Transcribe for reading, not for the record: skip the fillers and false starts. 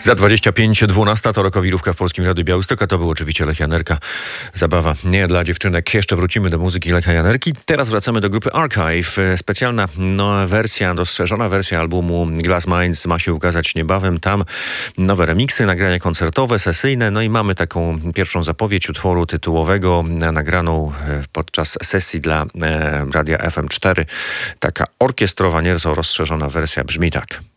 Za 25:12 to rokowirówka w Polskim Radiu Białystok, a to był oczywiście Lech Janerka. Zabawa nie dla dziewczynek. Jeszcze wrócimy do muzyki Lecha Janerki. Teraz wracamy do grupy Archive. Specjalna wersja, dostrzeżona wersja albumu Glass Minds ma się ukazać niebawem. Tam nowe remiksy, nagrania koncertowe, sesyjne. No i mamy taką pierwszą zapowiedź utworu tytułowego, nagraną podczas sesji dla Radia FM4. Taka orkiestrowa, nieco rozszerzona wersja brzmi tak.